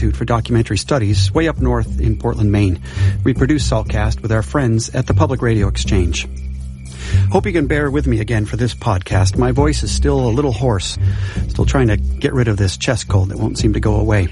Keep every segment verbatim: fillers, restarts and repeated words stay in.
Institute for Documentary Studies way up north in Portland, Maine. We produce SALTcast with our friends at the Public Radio Exchange. Hope you can bear with me again for this podcast. My voice is still a little hoarse. Still trying to get rid of this chest cold that won't seem to go away.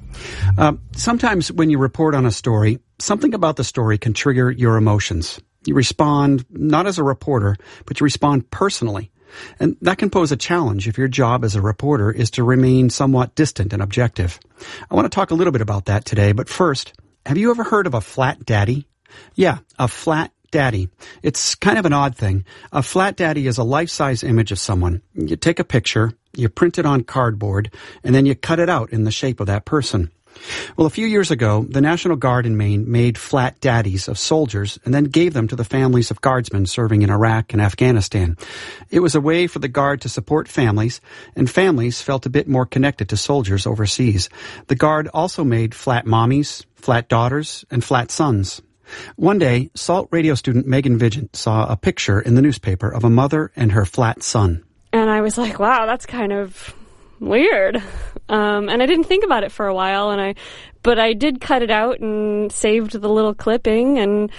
Uh, sometimes when you report on a story, something about the story can trigger your emotions. You respond not as a reporter, but you respond personally. And that can pose a challenge if your job as a reporter is to remain somewhat distant and objective. I want to talk a little bit about that today, but first, have you ever heard of a flat daddy? Yeah, a flat daddy. It's kind of an odd thing. A flat daddy is a life-size image of someone. You take a picture, you print it on cardboard, and then you cut it out in the shape of that person. Well, a few years ago, the National Guard in Maine made flat daddies of soldiers and then gave them to the families of guardsmen serving in Iraq and Afghanistan. It was a way for the Guard to support families, and families felt a bit more connected to soldiers overseas. The Guard also made flat mommies, flat daughters, and flat sons. One day, SALT radio student Megan Vigent saw a picture in the newspaper of a mother and her flat son. And I was like, wow, that's kind of weird. Um, and I didn't think about it for a while, and I, but I did cut it out and saved the little clipping. And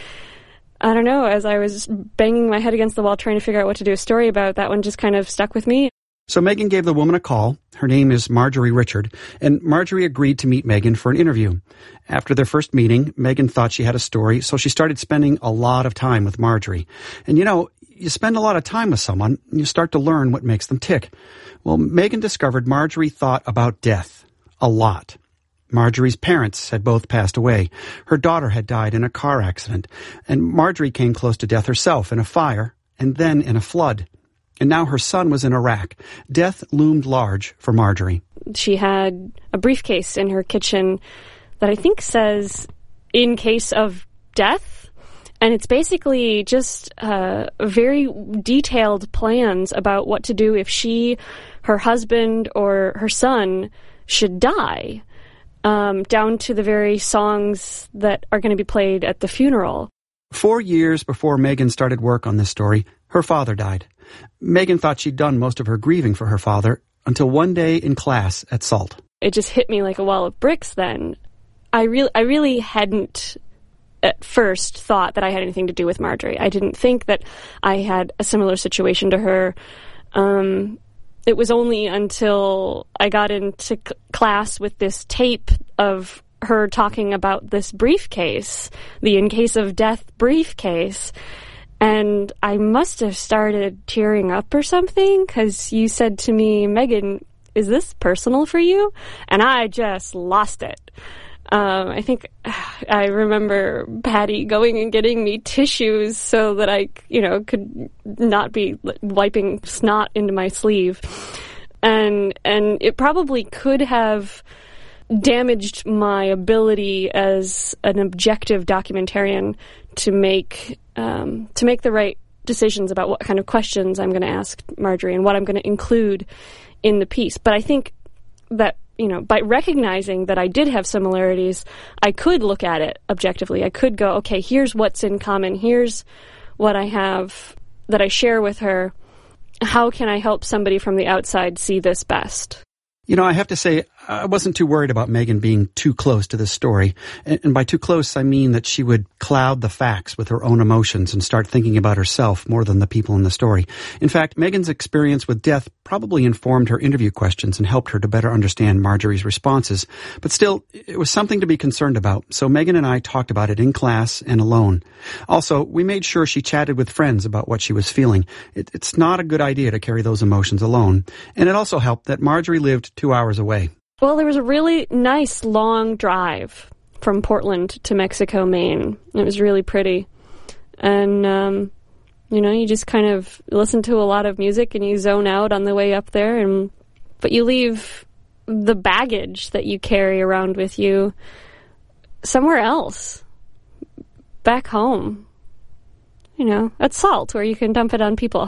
I don't know, as I was banging my head against the wall trying to figure out what to do a story about, that one just kind of stuck with me. So Megan gave the woman a call. Her name is Marjorie Richard, and Marjorie agreed to meet Megan for an interview. After their first meeting, Megan thought she had a story, so she started spending a lot of time with Marjorie. And you know, you spend a lot of time with someone, and you start to learn what makes them tick. Well, Megan discovered Marjorie thought about death a lot. Marjorie's parents had both passed away. Her daughter had died in a car accident, and Marjorie came close to death herself in a fire and then in a flood. And now her son was in Iraq. Death loomed large for Marjorie. She had a briefcase in her kitchen that I think says, in case of death. And it's basically just uh, very detailed plans about what to do if she, her husband, or her son should die, um, down to the very songs that are going to be played at the funeral. Four years before Megan started work on this story, her father died. Megan thought she'd done most of her grieving for her father until one day in class at SALT. It just hit me like a wall of bricks then. I, re- I really hadn't at first thought that I had anything to do with Marjorie. I didn't think that I had a similar situation to her. Um, it was only until I got into c- class with this tape of her talking about this briefcase, the in case of death briefcase, and I must have started tearing up or something, because you said to me, Megan, is this personal for you? And I just lost it. Um, I think I remember Patty going and getting me tissues so that I, you know, could not be wiping snot into my sleeve. And, and it probably could have damaged my ability as an objective documentarian to make, um, to make the right decisions about what kind of questions I'm going to ask Marjorie and what I'm going to include in the piece. But I think that, you know, by recognizing that I did have similarities, I could look at it objectively. I could go, okay, here's what's in common. Here's what I have that I share with her. How can I help somebody from the outside see this best? You know, I have to say, I wasn't too worried about Megan being too close to this story. And by too close, I mean that she would cloud the facts with her own emotions and start thinking about herself more than the people in the story. In fact, Megan's experience with death probably informed her interview questions and helped her to better understand Marjorie's responses. But still, it was something to be concerned about. So Megan and I talked about it in class and alone. Also, we made sure she chatted with friends about what she was feeling. It, it's not a good idea to carry those emotions alone. And it also helped that Marjorie lived two hours away. Well, there was a really nice long drive from Portland to Mexico, Maine. It was really pretty. And, um, you know, you just kind of listen to a lot of music and you zone out on the way up there. And but you leave the baggage that you carry around with you somewhere else, back home. You know, at SALT, where you can dump it on people.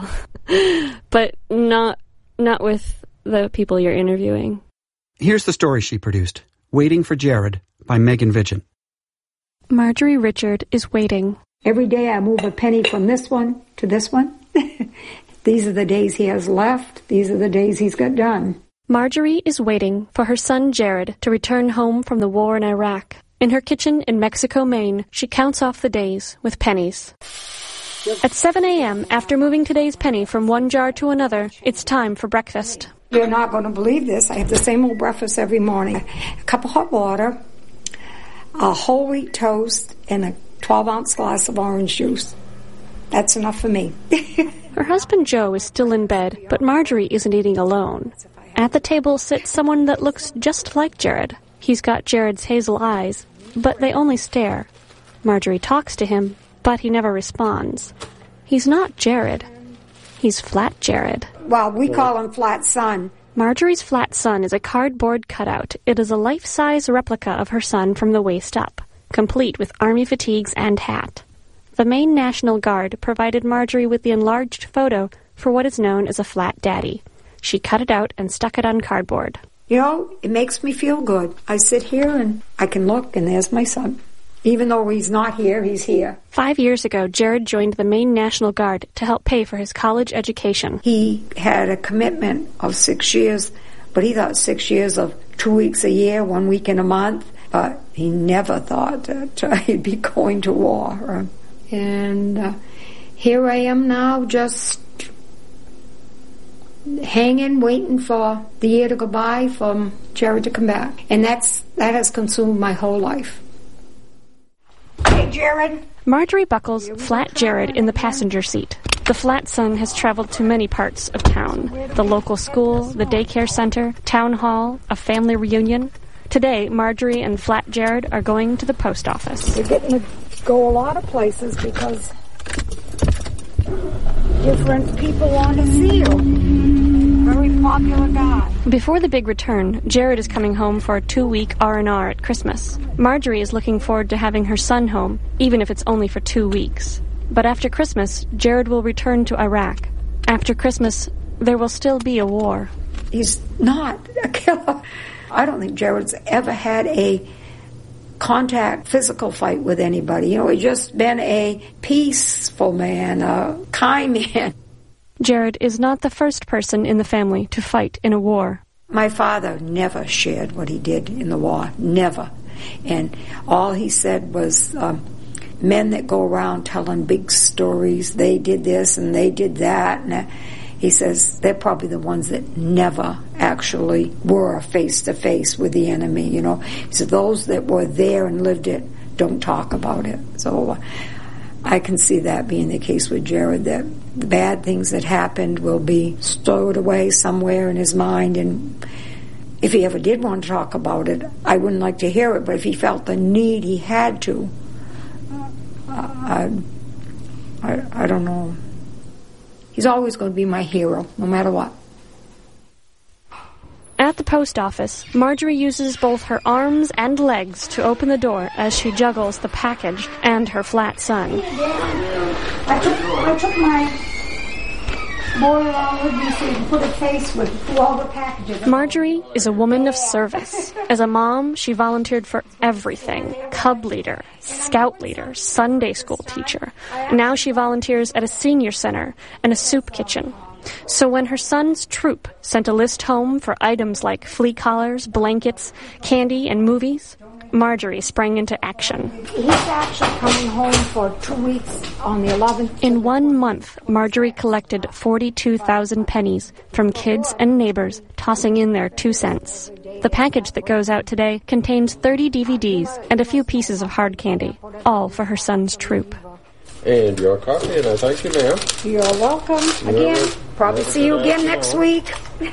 But not not with the people you're interviewing. Here's the story she produced, Waiting for Jared by Megan Vigent. Marjorie Richard is waiting. Every day I move a penny from this one to this one. These are the days he has left. These are the days he's got done. Marjorie is waiting for her son Jared to return home from the war in Iraq. In her kitchen in Mexico, Maine, she counts off the days with pennies. At seven a.m., after moving today's penny from one jar to another, it's time for breakfast. You're not going to believe this. I have the same old breakfast every morning. A cup of hot water, a whole wheat toast, and a twelve-ounce glass of orange juice. That's enough for me. Her husband Joe is still in bed, but Marjorie isn't eating alone. At the table sits someone that looks just like Jared. He's got Jared's hazel eyes, but they only stare. Marjorie talks to him, but he never responds. He's not Jared. He's Flat Jared. Well, we call him Flat Son. Marjorie's flat son is a cardboard cutout. It is a life-size replica of her son from the waist up, complete with army fatigues and hat. The Maine National Guard provided Marjorie with the enlarged photo for what is known as a flat daddy. She cut it out and stuck it on cardboard. You know, it makes me feel good. I sit here and I can look, and there's my son. Even though he's not here, he's here. Five years ago, Jared joined the Maine National Guard to help pay for his college education. He had a commitment of six years, but he thought six years of two weeks a year, one week in a month. But he never thought that uh, he'd be going to war. And uh, here I am now, just hanging, waiting for the year to go by, for Jared to come back. And that's that has consumed my whole life. Hey, Jared. Marjorie buckles Flat Jared in the passenger seat. The flat son has traveled to many parts of town. The local school, the daycare center, town hall, a family reunion. Today, Marjorie and Flat Jared are going to the post office. We're getting to go a lot of places because different people want to see you. Very popular guy. Before the big return, Jared is coming home for a two-week R and R at Christmas. Marjorie is looking forward to having her son home, even if it's only for two weeks. But after Christmas, Jared will return to Iraq. After Christmas, there will still be a war. He's not a killer. I don't think Jared's ever had a contact physical fight with anybody. You know, he's just been a peaceful man, a kind man. Jared is not the first person in the family to fight in a war. My father never shared what he did in the war, never. And all he said was, um, men that go around telling big stories, they did this and they did that. And uh, he says they're probably the ones that never actually were face-to-face with the enemy, you know. He said those that were there and lived it don't talk about it. So uh, I can see that being the case with Jared, that the bad things that happened will be stowed away somewhere in his mind, and if he ever did want to talk about it, I wouldn't like to hear it, but if he felt the need he had to, uh, I, I, I don't know. He's always going to be my hero, no matter what. At the post office, Marjorie uses both her arms and legs to open the door as she juggles the package and her flat son. I took, I took my boy along with me so you can put a face with all the packages. Marjorie is a woman of service. As a mom, she volunteered for everything. Cub leader, scout leader, Sunday school teacher. Now she volunteers at a senior center and a soup kitchen. So when her son's troop sent a list home for items like flea collars, blankets, candy, and movies, Marjorie sprang into action. He's actually coming home for two weeks on the eleventh. In one month, Marjorie collected forty-two thousand pennies from kids and neighbors, tossing in their two cents. The package that goes out today contains thirty D V Ds and a few pieces of hard candy, all for her son's troop. And your coffee, and I thank you, ma'am. You're welcome. Again, You're probably see you again next week.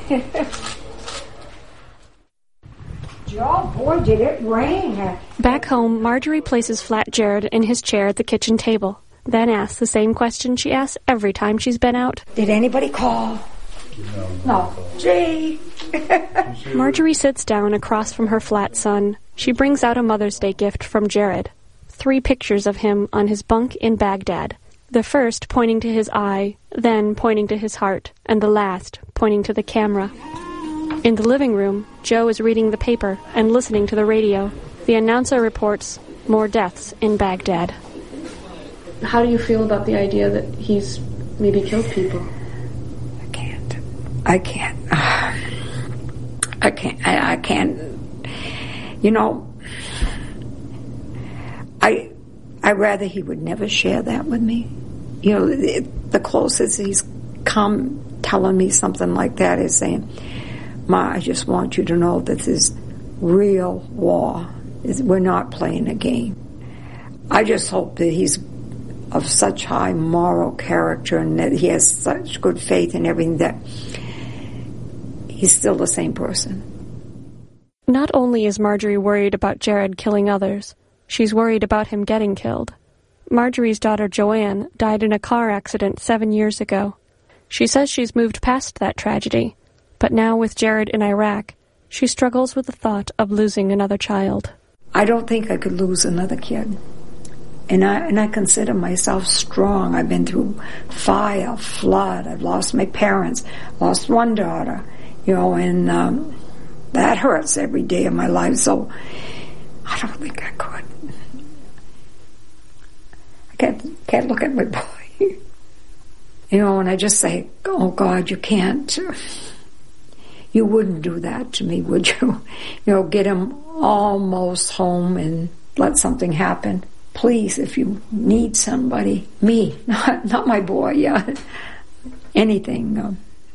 Oh, boy, did it rain. Back home, Marjorie places Flat Jared in his chair at the kitchen table, then asks the same question she asks every time she's been out. Did anybody call? No. Gee. Marjorie sits down across from her flat son. She brings out a Mother's Day gift from Jared. Three pictures of him on his bunk in Baghdad. The first pointing to his eye, then pointing to his heart, and the last pointing to the camera. In the living room, Joe is reading the paper and listening to the radio. The announcer reports more deaths in Baghdad. How do you feel about the idea that he's maybe killed people? I can't. I can't. I can't, I, I can't, you know, I, I rather he would never share that with me. You know, the, the closest he's come telling me something like that is saying, Ma, I just want you to know that this is real war. We're not playing a game. I just hope that he's of such high moral character and that he has such good faith in everything that he's still the same person. Not only is Marjorie worried about Jared killing others, she's worried about him getting killed. Marjorie's daughter Joanne died in a car accident seven years ago. She says she's moved past that tragedy, but now with Jared in Iraq, she struggles with the thought of losing another child. I don't think I could lose another kid. And I and I consider myself strong. I've been through fire, flood. I've lost my parents, lost one daughter, you know, and um, that hurts every day of my life. So I don't think I could. I can't can't look at my boy, you know, and I just say, "Oh God, you can't. You wouldn't do that to me, would you? You know, get him almost home and let something happen." Please, if you need somebody, me, not not my boy, yeah, anything. Um,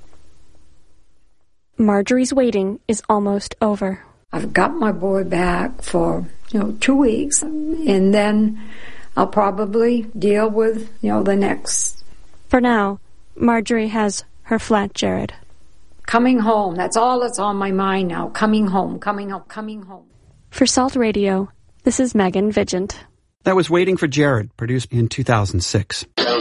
Marjorie's waiting is almost over. I've got my boy back for, you know, two weeks, and then I'll probably deal with, you know, the next. For now, Marjorie has her flat Jared. Coming home, that's all that's on my mind now. Coming home, coming home, coming home. For Salt Radio, this is Megan Vigent. That was Waiting for Jared, produced in two thousand six.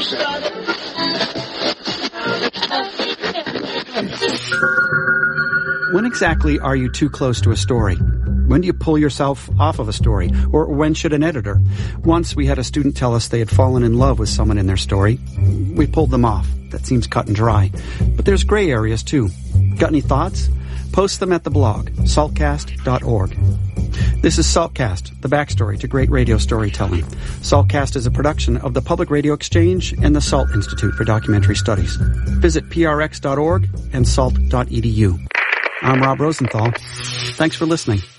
When exactly are you too close to a story? When do you pull yourself off of a story? Or when should an editor? Once we had a student tell us they had fallen in love with someone in their story. We pulled them off. That seems cut and dry. But there's gray areas too. Got any thoughts? Post them at the blog, saltcast dot org. This is Saltcast, the backstory to great radio storytelling. Saltcast is a production of the Public Radio Exchange and the Salt Institute for Documentary Studies. Visit p r x dot org and salt dot e d u. I'm Rob Rosenthal. Thanks for listening.